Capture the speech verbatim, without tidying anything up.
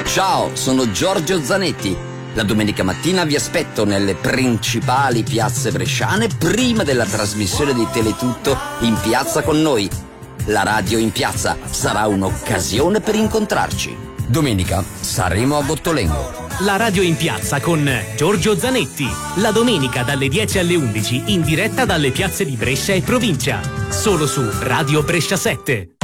Ciao, sono Giorgio Zanetti. La domenica mattina vi aspetto nelle principali piazze bresciane prima della trasmissione di Teletutto In Piazza con noi. La radio in piazza sarà un'occasione per incontrarci. Domenica saremo a Gottolengo. La radio in piazza con Giorgio Zanetti. La domenica dalle dieci alle undici in diretta dalle piazze di Brescia e provincia. Solo su Radio Brescia sette.